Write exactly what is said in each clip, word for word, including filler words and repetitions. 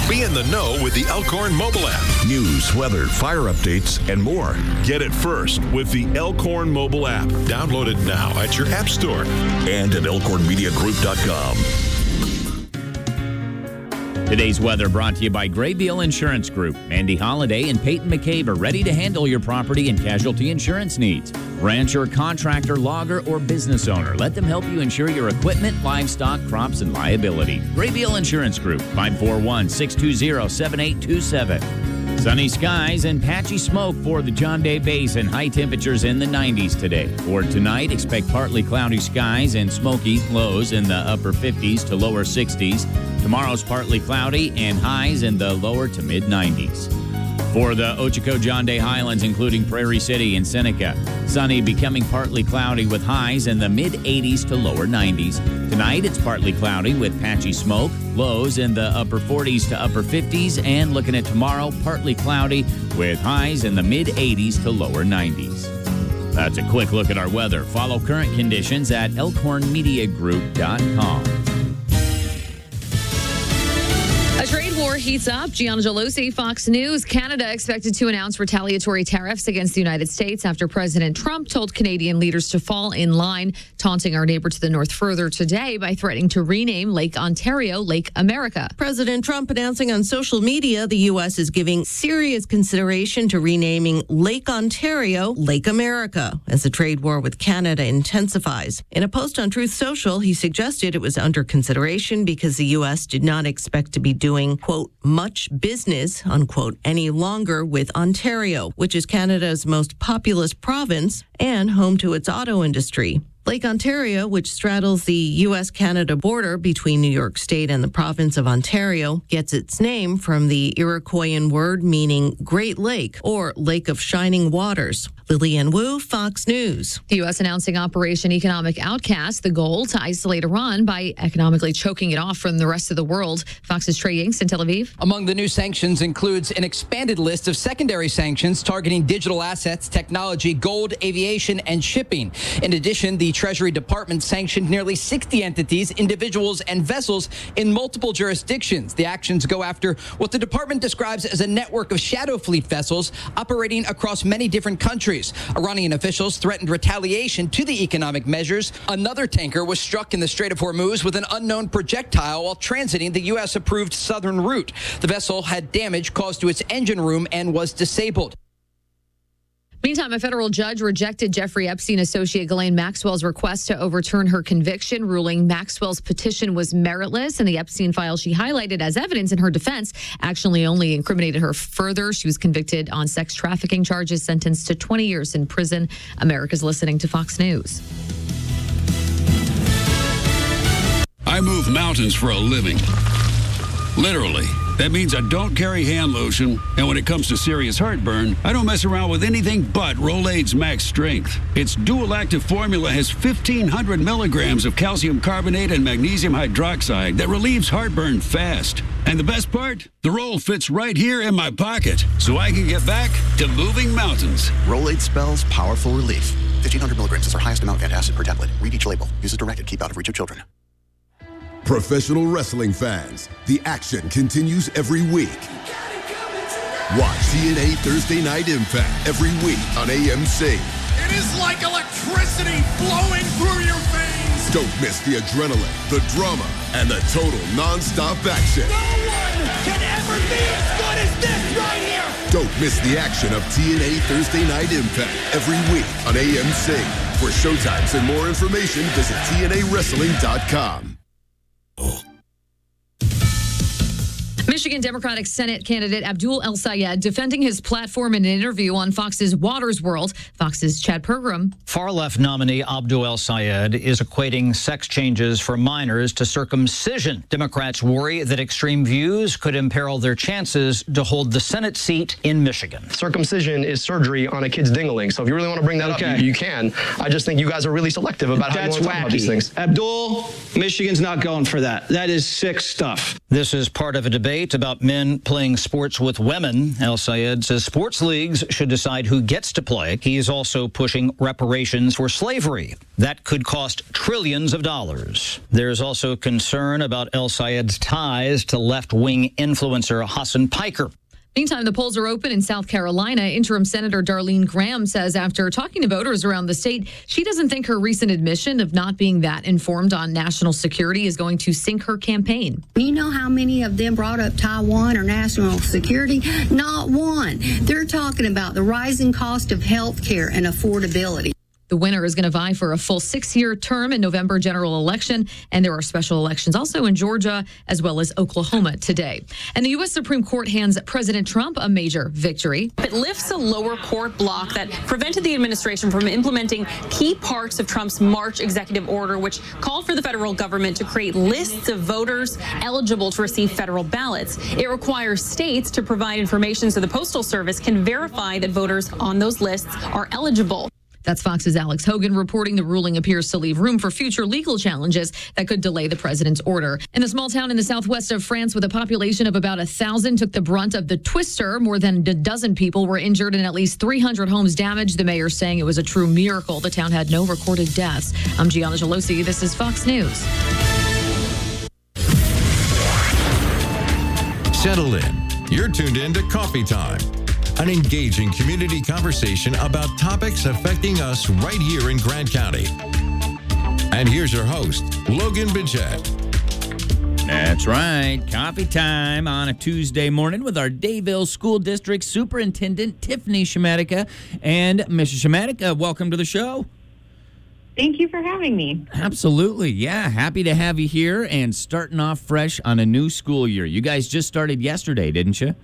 Be in the know with the Elkhorn mobile app. News, weather, fire updates, and more. Get it first with the Elkhorn mobile app. Download it now at your app store and at elkhorn media group dot com. Today's weather brought to you by Graybeal Insurance Group. Mandy Holiday and Peyton McCabe are ready to handle your property and casualty insurance needs. Rancher, contractor, logger, or business owner, let them help you insure your equipment, livestock, crops, and liability. Graybeal Insurance Group, five four one, six two zero, seven eight two seven. Sunny skies and patchy smoke for the John Day Basin. High temperatures in the nineties today. For tonight, expect partly cloudy skies and smoky lows in the upper fifties to lower sixties. Tomorrow's partly cloudy and highs in the lower to mid nineties. For the Ochoco John Day Highlands, including Prairie City and Seneca, sunny becoming partly cloudy with highs in the mid eighties to lower nineties. Tonight, it's partly cloudy with patchy smoke, lows in the upper forties to upper fifties, and looking at tomorrow, partly cloudy with highs in the mid eighties to lower nineties. That's a quick look at our weather. Follow current conditions at elkhorn media group dot com. A trade war heats up. Gianna Gelosi, Fox News. Canada expected to announce retaliatory tariffs against the United States after President Trump told Canadian leaders to fall in line, taunting our neighbor to the north further today by threatening to rename Lake Ontario Lake America. President Trump announcing on social media the U S is giving serious consideration to renaming Lake Ontario Lake America as the trade war with Canada intensifies. In a post on Truth Social, he suggested it was under consideration because the U S did not expect to be doing doing, quote, much business, unquote, any longer with Ontario, which is Canada's most populous province and home to its auto industry. Lake Ontario, which straddles the U S Canada border between New York State and the province of Ontario, gets its name from the Iroquoian word meaning Great Lake or Lake of Shining Waters. Lillian Wu, Fox News. The U S announcing Operation Economic Outcast, the goal to isolate Iran by economically choking it off from the rest of the world. Fox's Trey Yanks in Tel Aviv. Among the new sanctions includes an expanded list of secondary sanctions targeting digital assets, technology, gold, aviation, and shipping. In addition, the Treasury Department sanctioned nearly sixty entities, individuals, and vessels in multiple jurisdictions. The actions go after what the department describes as a network of shadow fleet vessels operating across many different countries. Iranian officials threatened retaliation to the economic measures. Another tanker was struck in the Strait of Hormuz with an unknown projectile while transiting the U S-approved southern route. The vessel had damage caused to its engine room and was disabled. Meantime, a federal judge rejected Jeffrey Epstein associate Ghislaine Maxwell's request to overturn her conviction, ruling Maxwell's petition was meritless, and the Epstein file she highlighted as evidence in her defense actually only incriminated her further. She was convicted on sex trafficking charges, sentenced to twenty years in prison. America's listening to Fox News. I move mountains for a living. Literally. That means I don't carry hand lotion, and when it comes to serious heartburn, I don't mess around with anything but Rolaids Max Strength. Its dual-active formula has fifteen hundred milligrams of calcium carbonate and magnesium hydroxide that relieves heartburn fast. And the best part? The roll fits right here in my pocket, so I can get back to moving mountains. Rolaids spells powerful relief. fifteen hundred milligrams is our highest amount of antacid per tablet. Read each label. Use as directed. Keep out of reach of children. Professional wrestling fans, the action continues every week. Watch T N A Thursday Night Impact every week on A M C. It is like electricity flowing through your veins. Don't miss the adrenaline, the drama, and the total non-stop action. No one can ever be as good as this right here. Don't miss the action of T N A Thursday Night Impact every week on A M C. For showtimes and more information, visit T N A wrestling dot com. Michigan Democratic Senate candidate Abdul El-Sayed defending his platform in an interview on Fox's Watters World. Fox's Chad Pergram. Far-left nominee Abdul El-Sayed is equating sex changes for minors to circumcision. Democrats worry that extreme views could imperil their chances to hold the Senate seat in Michigan. Circumcision is surgery on a kid's dingling, so if you really want to bring that okay. up, you, you can. I just think you guys are really selective about how That's you want to talk about these things. Abdul, Michigan's not going for that. That is sick stuff. This is part of a debate debate about men playing sports with women. El-Sayed says sports leagues should decide who gets to play. He is also pushing reparations for slavery. That could cost trillions of dollars. There's also concern about El-Sayed's ties to left-wing influencer Hassan Piker. Meantime, the polls are open in South Carolina. Interim Senator Darlene Graham says after talking to voters around the state, she doesn't think her recent admission of not being that informed on national security is going to sink her campaign. You know how many of them brought up Taiwan or national security? Not one. They're talking about the rising cost of health care and affordability. The winner is going to vie for a full six-year term in November general election, and there are special elections also in Georgia as well as Oklahoma today. And the U S Supreme Court hands President Trump a major victory. It lifts a lower court block that prevented the administration from implementing key parts of Trump's March executive order, which called for the federal government to create lists of voters eligible to receive federal ballots. It requires states to provide information so the Postal Service can verify that voters on those lists are eligible. That's Fox's Alex Hogan reporting the ruling appears to leave room for future legal challenges that could delay the president's order. And a small town in the southwest of France with a population of about a thousand took the brunt of the twister. More than a dozen people were injured and at least three hundred homes damaged. The mayor saying it was a true miracle. The town had no recorded deaths. I'm Gianna Gelosi. This is Fox News. Settle in. You're tuned in to Coffee Time, an engaging community conversation about topics affecting us right here in Grant County. And here's your host, Logan Bidget. That's right. Coffee time on a Tuesday morning with our Dayville School District Superintendent, Tiffany Shematica. And Missus Shematica, welcome to the show. Thank you for having me. Absolutely. Yeah, happy to have you here and starting off fresh on a new school year. You guys just started yesterday, didn't you?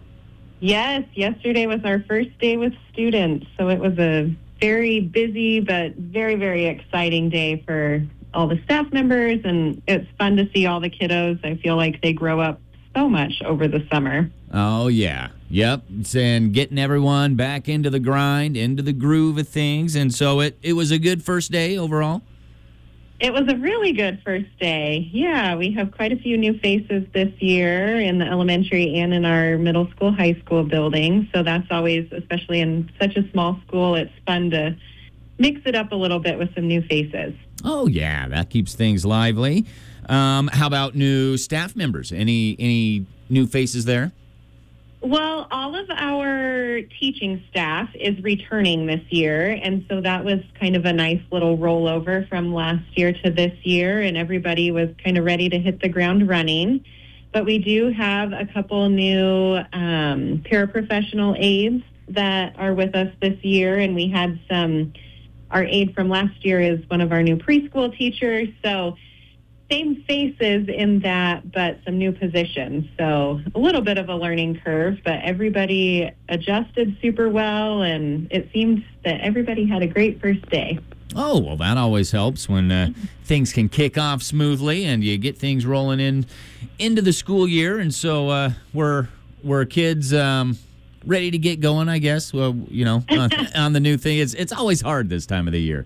Yes, yesterday was our first day with students, so it was a very busy but very, very exciting day for all the staff members, and it's fun to see all the kiddos. I feel like they grow up so much over the summer. Oh, yeah. Yep. And getting everyone back into the grind, into the groove of things, and so it, it was a good first day overall? It was a really good first day. Yeah, we have quite a few new faces this year in the elementary and in our middle school, high school building. So that's always, especially in such a small school, it's fun to mix it up a little bit with some new faces. Oh, yeah, that keeps things lively. Um, how about new staff members? Any any new faces there? Well, all of our teaching staff is returning this year, and so that was kind of a nice little rollover from last year to this year, and everybody was kind of ready to hit the ground running. But we do have a couple new um, paraprofessional aides that are with us this year, and we had some, our aide from last year is one of our new preschool teachers, so same faces in that, but some new positions. So a little bit of a learning curve, but everybody adjusted super well, and it seemed that everybody had a great first day. Oh, well, that always helps when uh, things can kick off smoothly and you get things rolling in into the school year. And so uh, we're, we're kids um, ready to get going, I guess, well, you know, on, on the new thing. It's, it's always hard this time of the year.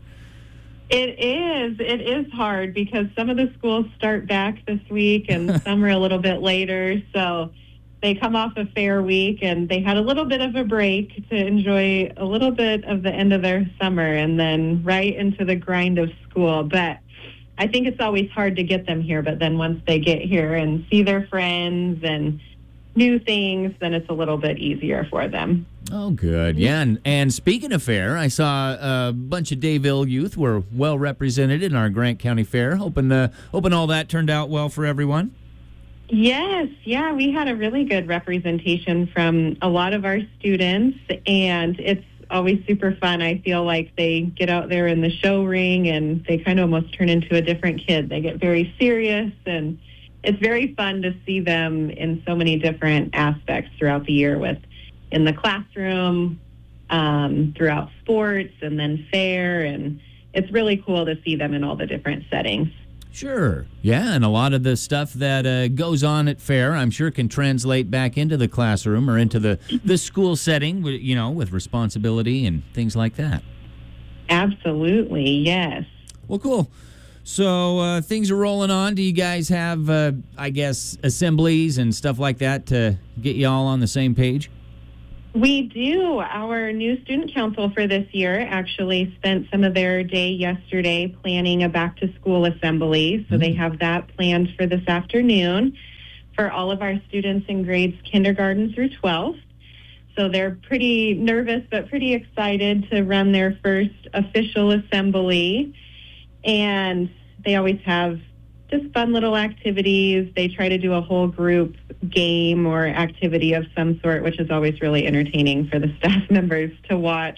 It is. It is hard because some of the schools start back this week and some are a little bit later. So they come off a fair week and they had a little bit of a break to enjoy a little bit of the end of their summer and then right into the grind of school. But I think it's always hard to get them here. But then once they get here and see their friends and new things, then it's a little bit easier for them. Oh, good. Yeah, and, and speaking of fair, I saw a bunch of Dayville youth were well represented in our Grant County Fair. Hoping, uh, hoping all that turned out well for everyone. Yes, yeah, we had a really good representation from a lot of our students, and it's always super fun. I feel like they get out there in the show ring, and they kind of almost turn into a different kid. They get very serious, and it's very fun to see them in so many different aspects throughout the year with in the classroom, um, throughout sports, and then fair. And it's really cool to see them in all the different settings. Sure. Yeah, and a lot of the stuff that uh, goes on at fair, I'm sure, can translate back into the classroom or into the, the school setting, you know, with responsibility and things like that. Absolutely, yes. Well, cool. So uh, things are rolling on. Do you guys have, uh, I guess, assemblies and stuff like that to get you all on the same page? We do. Our new student council for this year actually spent some of their day yesterday planning a back-to-school assembly. So mm-hmm. they have that planned for this afternoon for all of our students in grades kindergarten through twelfth. So they're pretty nervous but pretty excited to run their first official assembly. And they always have just fun little activities. They try to do a whole group game or activity of some sort, which is always really entertaining for the staff members to watch.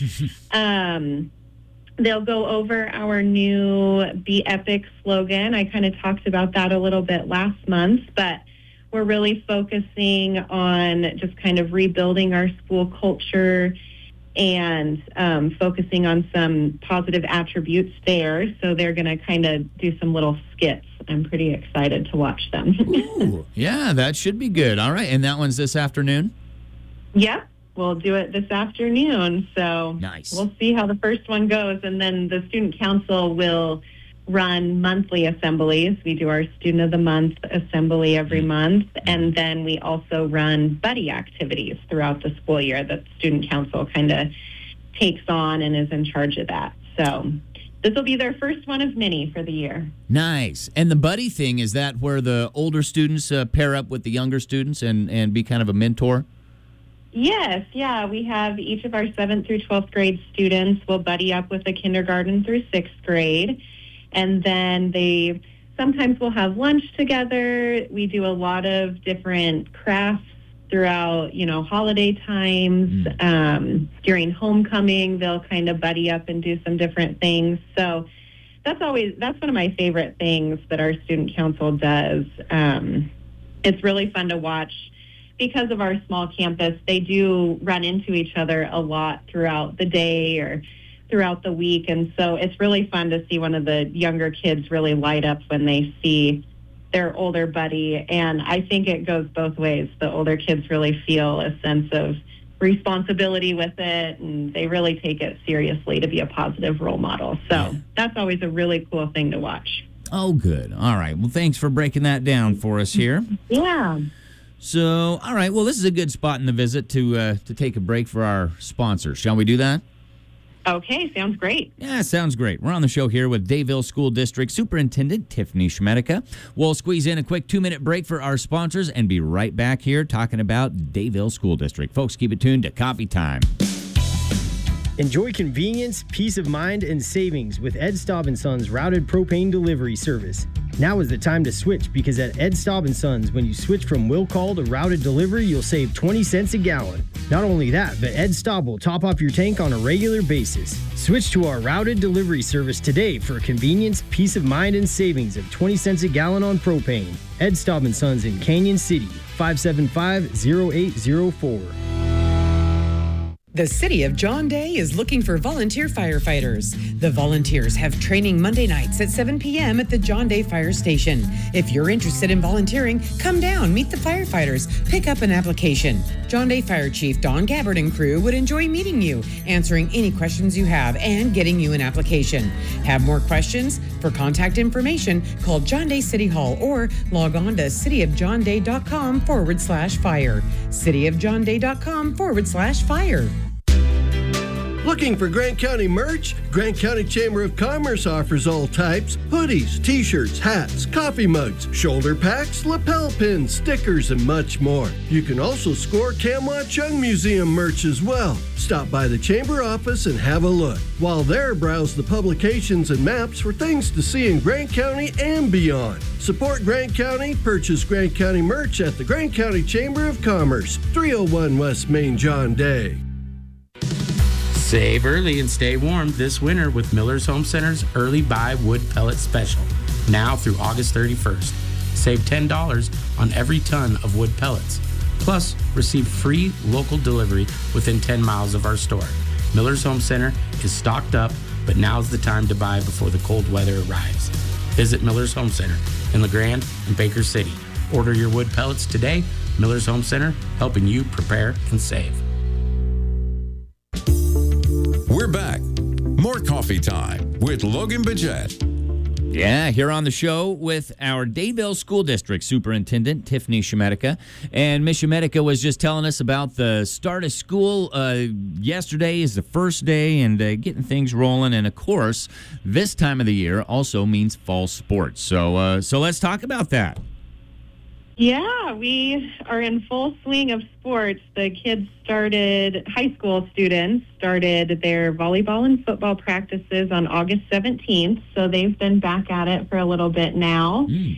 um, they'll go over our new Be Epic slogan. I kind of talked about that a little bit last month, but we're really focusing on just kind of rebuilding our school culture and um, focusing on some positive attributes there. So they're going to kind of do some little skits. I'm pretty excited to watch them. Ooh, yeah, that should be good. All right. And that one's this afternoon? Yeah, we'll do it this afternoon. So nice. We'll see how the first one goes. And then the student council will run monthly assemblies. We do our Student of the Month assembly every month, and then we also run buddy activities throughout the school year that the Student Council kind of takes on and is in charge of that. So this will be their first one of many for the year. Nice. And the buddy thing, is that where the older students uh, pair up with the younger students and, and be kind of a mentor? Yes, yeah. We have each of our seventh through twelfth grade students will buddy up with the kindergarten through sixth grade. And then they sometimes will have lunch together. We do a lot of different crafts throughout, you know, holiday times. Mm. Um, during homecoming, they'll kind of buddy up and do some different things. So that's always, that's one of my favorite things that our student council does. Um, it's really fun to watch. Because of our small campus, they do run into each other a lot throughout the day or throughout the week, and so it's really fun to see one of the younger kids really light up when they see their older buddy. And I think it goes both ways. The older kids really feel a sense of responsibility with it, and they really take it seriously to be a positive role model. So yeah. That's always a really cool thing to watch. Oh, good. All right. Well, thanks for breaking that down for us here. Yeah. So, all right. Well, this is a good spot in the visit to uh, to take a break for our sponsors. Shall we do that? Okay, sounds great. Yeah, sounds great. We're on the show here with Dayville School District Superintendent Tiffany Schmedica. We'll squeeze in a quick two-minute break for our sponsors and be right back here talking about Dayville School District. Folks, keep it tuned to Coffee Time. Enjoy convenience, peace of mind, and savings with Ed Staub and Sons routed propane delivery service. Now is the time to switch, because at Ed Staub and Sons, when you switch from will call to routed delivery, you'll save twenty cents a gallon. Not only that, but Ed Staub will top up your tank on a regular basis. Switch to our routed delivery service today for convenience, peace of mind, and savings of twenty cents a gallon on propane. Ed Staub and Sons in Canyon City, five seven five, zero eight zero four. The City of John Day is looking for volunteer firefighters. The volunteers have training Monday nights at seven p.m. at the John Day Fire Station. If you're interested in volunteering, come down, meet the firefighters, pick up an application. John Day Fire Chief Don Gabbard and crew would enjoy meeting you, answering any questions you have, and getting you an application. Have more questions? For contact information, call John Day City Hall or log on to cityofjohnday.com forward slash fire. cityofjohnday.com forward slash fire. Looking for Grant County merch? Grant County Chamber of Commerce offers all types: hoodies, t-shirts, hats, coffee mugs, shoulder packs, lapel pins, stickers, and much more. You can also score Camelot Chung Museum merch as well. Stop by the Chamber office and have a look. While there, browse the publications and maps for things to see in Grant County and beyond. Support Grant County, purchase Grant County merch at the Grant County Chamber of Commerce, three oh one West Main John Day. Save early and stay warm this winter with Miller's Home Center's Early Buy Wood Pellet Special, now through August thirty-first. Save ten dollars on every ton of wood pellets. Plus, receive free local delivery within ten miles of our store. Miller's Home Center is stocked up, but now's the time to buy before the cold weather arrives. Visit Miller's Home Center in LeGrand and Baker City. Order your wood pellets today. Miller's Home Center, helping you prepare and save. We're back. More Coffee Time with Logan Bajette. Yeah, here on the show with our Dadeville School District Superintendent, Tiffany Shemetica. And Miss Shemetica was just telling us about the start of school. Uh, yesterday is the first day and uh, getting things rolling. And, of course, this time of the year also means fall sports. So, uh, so let's talk about that. Yeah, we are in full swing of sports. The kids started, high school students started their volleyball and football practices on August seventeenth, so they've been back at it for a little bit now. Mm.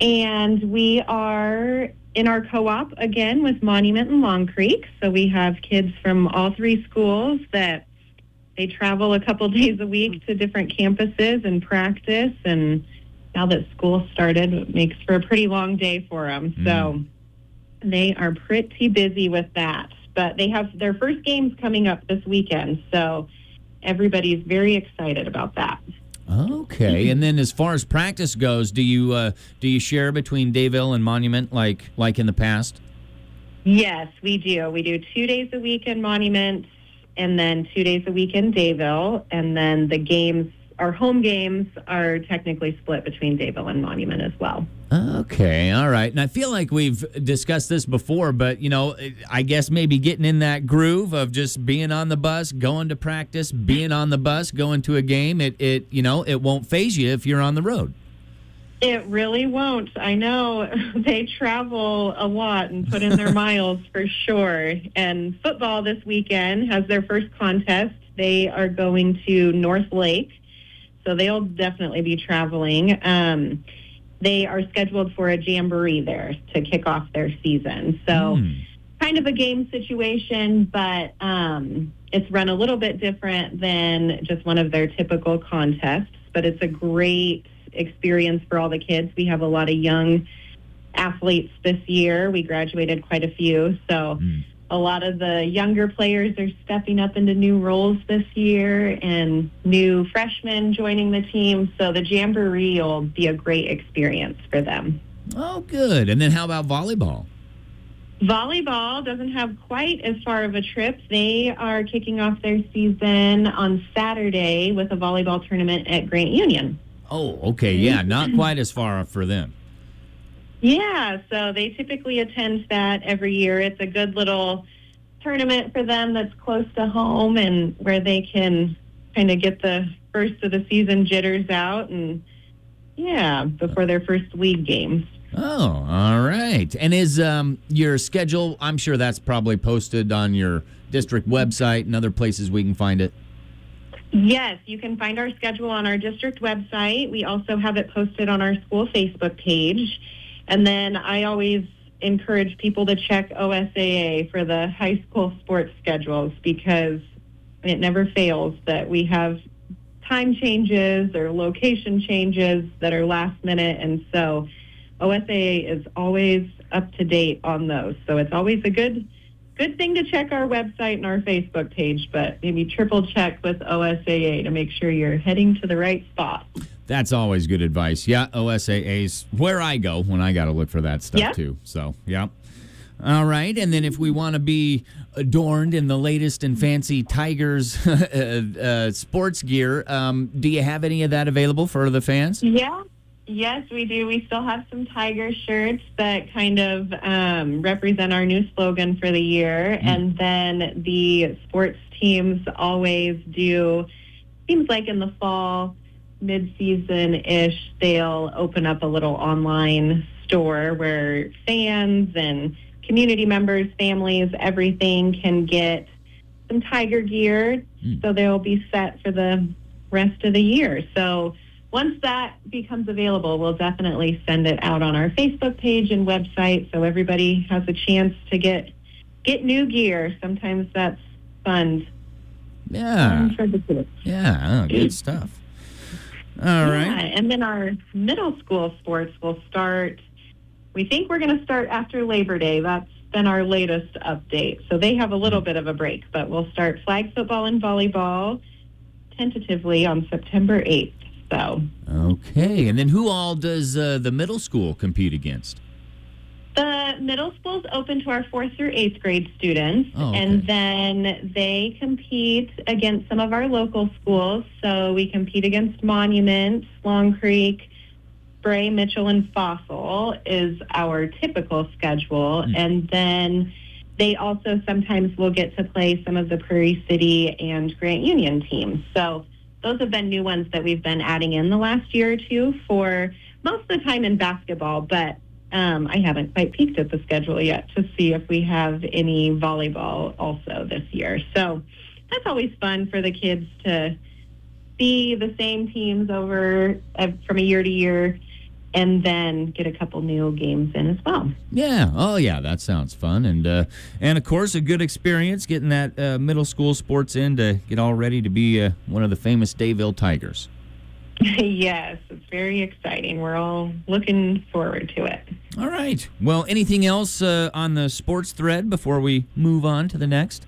And we are in our co-op again with Monument and Long Creek, so we have kids from all three schools that they travel a couple days a week to different campuses and practice, and now that school started, it makes for a pretty long day for them. Mm. So they are pretty busy with that. But they have their first games coming up this weekend, so everybody's very excited about that. Okay. And then as far as practice goes, do you uh, do you share between Dadeville and Monument like like in the past? Yes, we do. We do two days a week in Monument and then two days a week in Dadeville, and then the games, our home games, are technically split between Dadeville and Monument as well. Okay, all right. And I feel like we've discussed this before, but, you know, I guess maybe getting in that groove of just being on the bus, going to practice, being on the bus, going to a game, it, it you know, it won't faze you if you're on the road. It really won't. I know they travel a lot and put in their miles for sure. And football this weekend has their first contest. They are going to North Lake, so they'll definitely be traveling. Um, they are scheduled for a jamboree there to kick off their season. So mm. kind of a game situation, but um, it's run a little bit different than just one of their typical contests. But it's a great experience for all the kids. We have a lot of young athletes this year. We graduated quite a few. So mm. a lot of the younger players are stepping up into new roles this year and new freshmen joining the team. So the jamboree will be a great experience for them. Oh, good. And then how about volleyball? Volleyball doesn't have quite as far of a trip. They are kicking off their season on Saturday with a volleyball tournament at Grant Union. Oh, okay. Yeah, not quite as far for them. Yeah, so they typically attend that every year. It's a good little tournament for them that's close to home and where they can kind of get the first of the season jitters out and, yeah, before their first league games. Oh, all right. And is um, your schedule, I'm sure that's probably posted on your district website and other places we can find it? Yes, you can find our schedule on our district website. We also have it posted on our school Facebook page. And then I always encourage people to check O S A A for the high school sports schedules because it never fails that we have time changes or location changes that are last minute. And so O S A A is always up to date on those. So it's always a good good thing to check our website and our Facebook page, but maybe triple check with O S A A to make sure you're heading to the right spot. That's always good advice. Yeah, O S A A's where I go when I got to look for that stuff yeah. too. So, yeah. All right. And then if we want to be adorned in the latest and fancy Tigers uh, sports gear, um, do you have any of that available for the fans? Yeah. Yes, we do. We still have some Tiger shirts that kind of um, represent our new slogan for the year. Mm. And then the sports teams always do, seems like in the fall, mid-season-ish, they'll open up a little online store where fans and community members, families, everything can get some Tiger gear. Mm. So they'll be set for the rest of the year. So once that becomes available, we'll definitely send it out on our Facebook page and website so everybody has a chance to get get new gear. Sometimes that's fun. Yeah. Yeah, oh, good stuff. All yeah, right. And then our middle school sports will start, we think we're going to start after Labor Day. That's been our latest update. So they have a little bit of a break, but we'll start flag football and volleyball tentatively on September eighth. So. Okay, and then who all does uh, the middle school compete against? The middle school's open to our fourth through eighth grade students, Oh, okay. and then they compete against some of our local schools. So we compete against Monument, Long Creek, Bray, Mitchell, and Fossil is our typical schedule. Mm. And then they also sometimes will get to play some of the Prairie City and Grant Union teams. So those have been new ones that we've been adding in the last year or two for most of the time in basketball, but um, I haven't quite peeked at the schedule yet to see if we have any volleyball also this year. So that's always fun for the kids to see the same teams over uh, from a year to year and then get a couple new games in as well. Yeah. Oh, yeah. That sounds fun. And, uh, and of course, a good experience getting that uh, middle school sports in to get all ready to be uh, one of the famous Dayville Tigers. Yes, it's very exciting. We're all looking forward to it. All right. Well, anything else uh, on the sports thread before we move on to the next?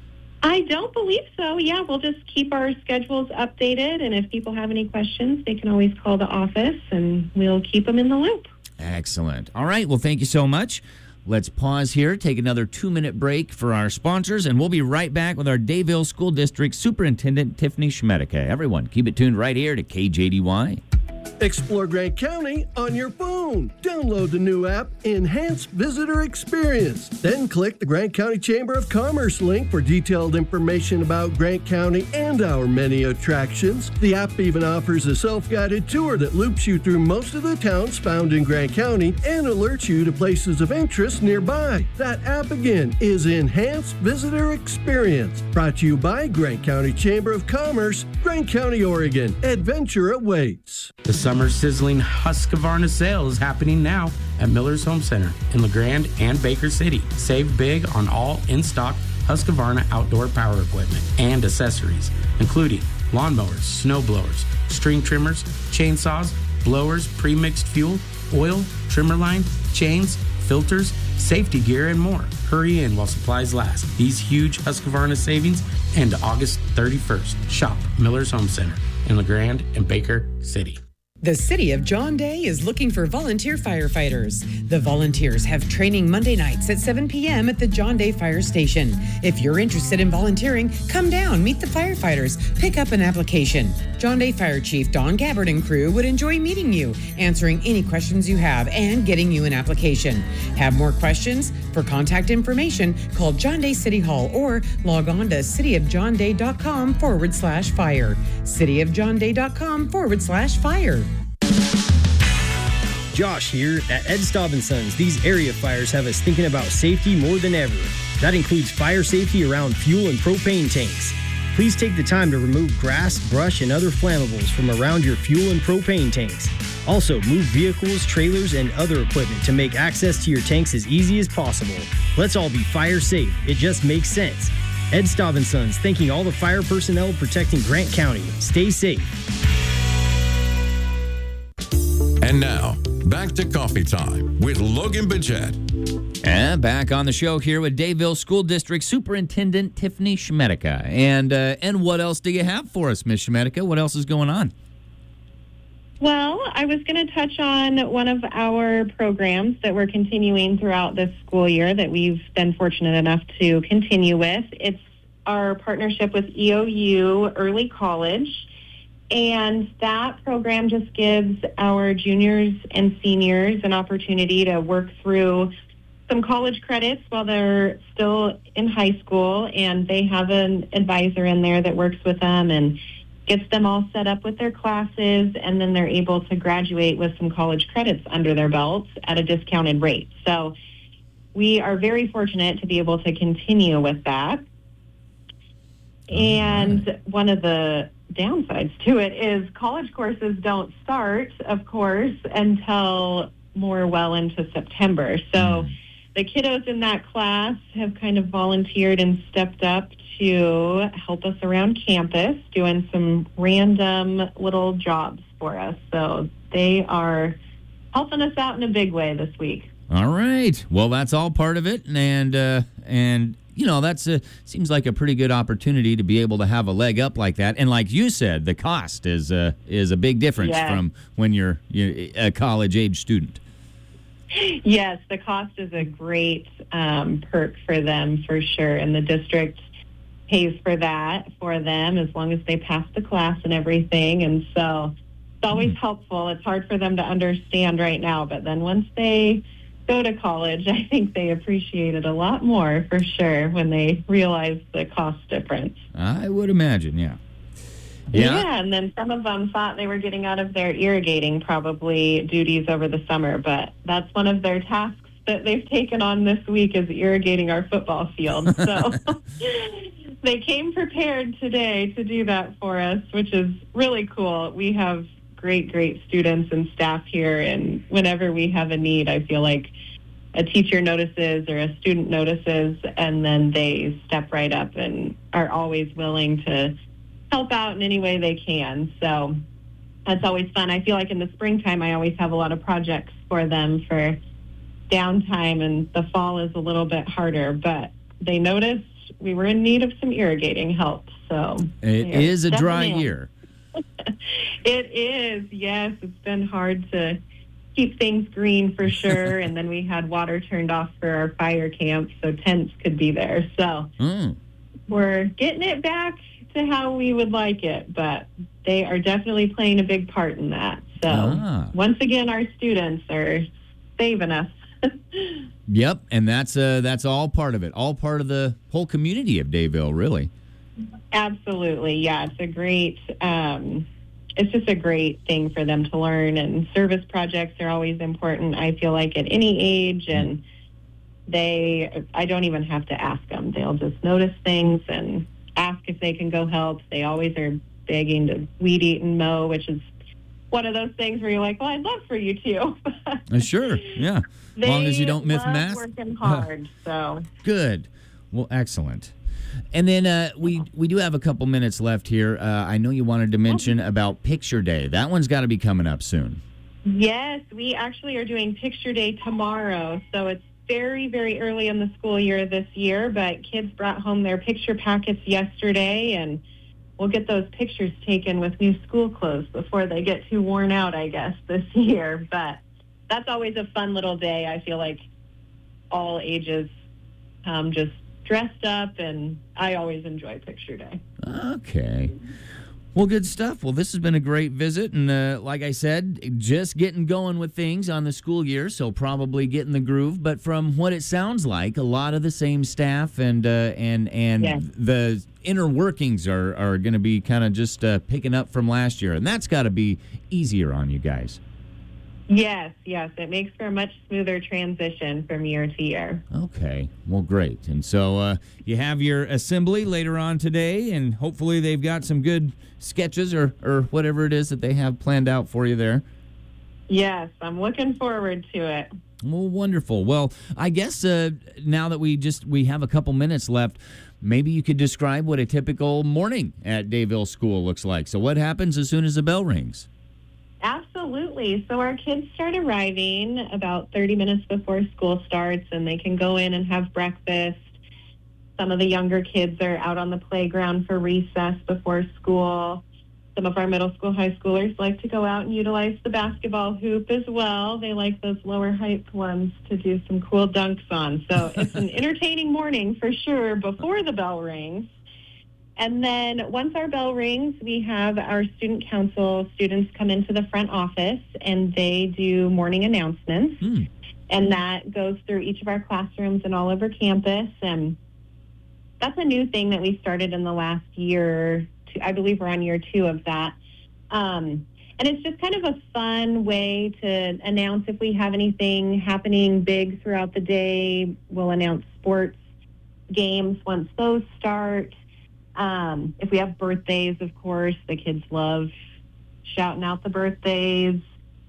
I don't believe so. Yeah, we'll just keep our schedules updated, and if people have any questions, they can always call the office, and we'll keep them in the loop. Excellent. All right. Well, thank you so much. Let's pause here, take another two-minute break for our sponsors, and we'll be right back with our Dayville School District Superintendent, Tiffany Schmedeke. Everyone, keep it tuned right here to K J D Y. Explore Grant County on your phone. Download the new app, Enhanced Visitor Experience. Then click the Grant County Chamber of Commerce link for detailed information about Grant County and our many attractions. The app even offers a self-guided tour that loops you through most of the towns found in Grant County and alerts you to places of interest nearby. That app again is Enhanced Visitor Experience. Brought to you by Grant County Chamber of Commerce, Grant County, Oregon. Adventure awaits. The summer sizzling Husqvarna sale is happening now at Miller's Home Center in LeGrand and Baker City. Save big on all in-stock Husqvarna outdoor power equipment and accessories, including lawnmowers, snow blowers, string trimmers, chainsaws, blowers, pre-mixed fuel, oil, trimmer line, chains, filters, safety gear, and more. Hurry in while supplies last. These huge Husqvarna savings end August thirty-first. Shop Miller's Home Center in LeGrand and Baker City. The City of John Day is looking for volunteer firefighters. The volunteers have training Monday nights at seven p.m. at the John Day Fire Station. If you're interested in volunteering, come down, meet the firefighters, pick up an application. John Day Fire Chief Don Gabbard and crew would enjoy meeting you, answering any questions you have, and getting you an application. Have more questions? For contact information, call John Day City Hall or log on to cityofjohnday.com forward slash fire. cityofjohnday.com forward slash fire. Josh here. At Ed Staub and Sons, these area fires have us thinking about safety more than ever. That includes fire safety around fuel and propane tanks. Please take the time to remove grass, brush, and other flammables from around your fuel and propane tanks. Also, move vehicles, trailers, and other equipment to make access to your tanks as easy as possible. Let's all be fire safe. It just makes sense. Ed Staub and Sons, thanking all the fire personnel protecting Grant County. Stay safe. And now, back to Coffee Time with Logan Bidget. And back on the show here with Dayville School District Superintendent Tiffany Schmedeke. And uh, and what else do you have for us, Miz Schmedeke? What else is going on? Well, I was going to touch on one of our programs that we're continuing throughout this school year that we've been fortunate enough to continue with. It's our partnership with E O U Early College. And that program just gives our juniors and seniors an opportunity to work through some college credits while they're still in high school. And they have an advisor in there that works with them and gets them all set up with their classes. And then they're able to graduate with some college credits under their belts at a discounted rate. So we are very fortunate to be able to continue with that. And right. One of the downsides to it is college courses don't start, of course, until more well into September. So mm. the kiddos in that class have kind of volunteered and stepped up to help us around campus, doing some random little jobs for us. So they are helping us out in a big way this week. All right. Well, that's all part of it. And, uh, and, you know, that's a, seems like a pretty good opportunity to be able to have a leg up like that. And like you said, the cost is a, is a big difference yes. from when you're, you're a college-age student. Yes, the cost is a great um, perk for them for sure, and the district pays for that for them as long as they pass the class and everything. And so it's always mm. helpful. It's hard for them to understand right now, but then once they go to college, I think they appreciate it a lot more for sure when they realize the cost difference. I would imagine, yeah. Yeah. yeah, and then some of them thought they were getting out of their irrigating probably duties over the summer, but that's one of their tasks that they've taken on this week is irrigating our football field. So they came prepared today to do that for us, which is really cool. We have great, great students and staff here, and whenever we have a need, I feel like a teacher notices or a student notices, and then they step right up and are always willing to help out in any way they can. So that's always fun. I feel like in the springtime, I always have a lot of projects for them for downtime, and the fall is a little bit harder, but they noticed we were in need of some irrigating help. So it is a dry year. It is, yes. It's been hard to keep things green for sure, and then we had water turned off for our fire camp so tents could be there. So mm. we're getting it back to how we would like it, but they are definitely playing a big part in that. So ah. once again, our students are saving us. Yep, and that's uh, that's all part of it, all part of the whole community of Dadeville, really. Absolutely, yeah. It's a great, um, it's just a great thing for them to learn, and service projects are always important, I feel like, at any age, and they, I don't even have to ask them. They'll just notice things and ask if they can go help. They always are begging to weed eat and mow, which is one of those things where you're like, well, I'd love for you to. uh, sure, yeah. As long as you don't miss math. They love working hard, so. Good. Well, excellent. And then uh, we, we do have a couple minutes left here. Uh, I know you wanted to mention about Picture Day. That one's got to be coming up soon. Yes, we actually are doing Picture Day tomorrow, so it's very, very early in the school year this year, but kids brought home their picture packets yesterday, and we'll get those pictures taken with new school clothes before they get too worn out, I guess, this year. But that's always a fun little day. I feel like all ages um, just dressed up, and I always enjoy Picture Day. Okay. Well, good stuff. Well, this has been a great visit, and uh, like I said, just getting going with things on the school year, so probably getting the groove. But from what it sounds like, a lot of the same staff and uh, and and yes. the inner workings are, are going to be kind of just uh, picking up from last year, and that's got to be easier on you guys. Yes, yes. It makes for a much smoother transition from year to year. Okay. Well, great. And so uh, you have your assembly later on today, and hopefully they've got some good sketches or, or whatever it is that they have planned out for you there. Yes, I'm looking forward to it. Well, wonderful. Well, I guess uh, now that we just we have a couple minutes left, maybe you could describe what a typical morning at Dadeville School looks like. So what happens as soon as the bell rings? Absolutely. So our kids start arriving about thirty minutes before school starts, and they can go in and have breakfast. Some of the younger kids are out on the playground for recess before school. Some of our middle school, high schoolers like to go out and utilize the basketball hoop as well. They like those lower height ones to do some cool dunks on. So it's an entertaining morning for sure before the bell rings. And then once our bell rings, we have our student council students come into the front office, and they do morning announcements. Mm. And that goes through each of our classrooms and all over campus. And that's a new thing that we started in the last year. I believe we're on year two of that. Um, and it's just kind of a fun way to announce if we have anything happening big throughout the day. We'll announce sports games once those start. Um, if we have birthdays, of course, the kids love shouting out the birthdays.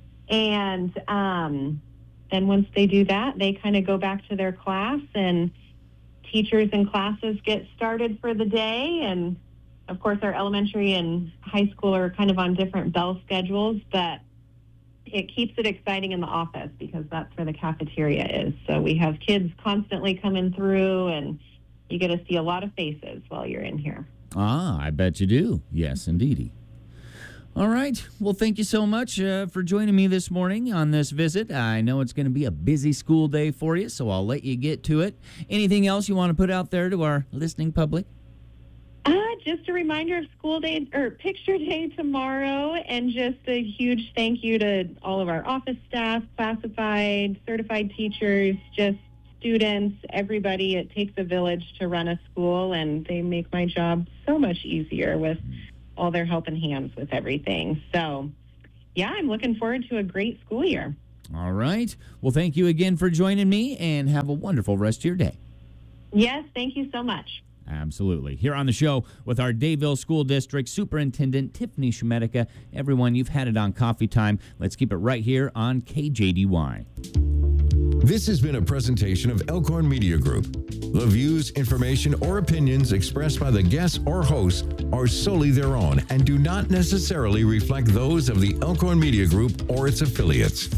And um, then once they do that, they kind of go back to their class, and teachers and classes get started for the day. And, of course, our elementary and high school are kind of on different bell schedules, but it keeps it exciting in the office because that's where the cafeteria is. So we have kids constantly coming through, and you get to see a lot of faces while you're in here. Ah, I bet you do. Yes, indeedy. All right. Well, thank you so much uh, for joining me this morning on this visit. I know it's going to be a busy school day for you, so I'll let you get to it. Anything else you want to put out there to our listening public? Uh, just a reminder of school day or picture day tomorrow, and just a huge thank you to all of our office staff, classified, certified teachers, just students, everybody. It takes a village to run a school, and they make my job so much easier with all their helping hands with everything. So, yeah, I'm looking forward to a great school year. All right. Well, thank you again for joining me, and have a wonderful rest of your day. Yes, thank you so much. Absolutely. Here on the show with our Dayville School District Superintendent Tiffany Shumetica. Everyone, you've had it on Coffee Time. Let's keep it right here on K J D Y. This has been a presentation of Elkhorn Media Group. The views, information, or opinions expressed by the guests or hosts are solely their own and do not necessarily reflect those of the Elkhorn Media Group or its affiliates.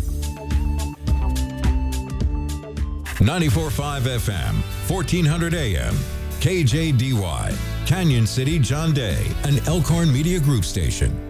ninety-four point five F M, fourteen hundred A M, K J D Y, Canyon City, John Day, an Elkhorn Media Group station.